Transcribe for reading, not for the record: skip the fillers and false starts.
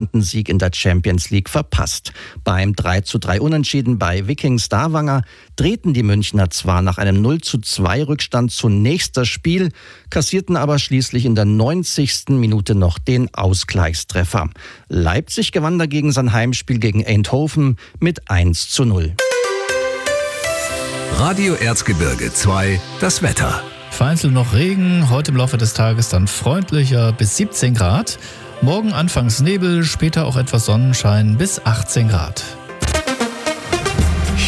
geplanten Sieg in der Champions League verpasst. Beim 3:3 Unentschieden bei Viking Stavanger drehten die Münchner zwar nach einem 0:2 Rückstand zunächst das Spiel, kassierten aber schließlich in der 90. Minute noch den Ausgleichstreffer. Leipzig gewann dagegen sein Heimspiel gegen Eindhoven mit 1:0. Radio Erzgebirge 2, das Wetter. Vereinzelt noch Regen, heute im Laufe des Tages dann freundlicher bis 17 Grad. Morgen anfangs Nebel, später auch etwas Sonnenschein bis 18 Grad.